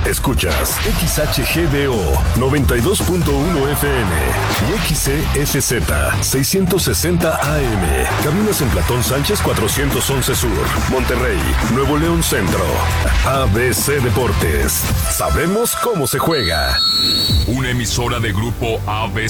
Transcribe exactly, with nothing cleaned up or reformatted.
Escuchas X H G D O noventa y dos punto uno F M y X C F Z seiscientos sesenta A M. Cabinas en Platón Sánchez cuatrocientos once Sur, Monterrey, Nuevo León Centro. A B C Deportes. Sabemos cómo se juega. Una emisora de Grupo A B C.